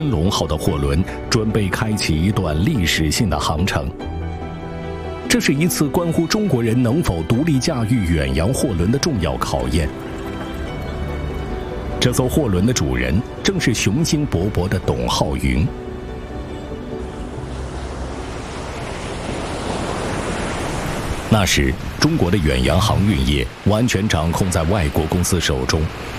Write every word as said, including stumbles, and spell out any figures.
龙号的货轮准备开启一段历史性的航程。这是一次关乎中国人能否独立驾驭远洋货轮的重要考验。这艘货轮的主人正是雄心勃勃的董浩云。那时，中国的远洋航运业完全掌控在外国公司手中，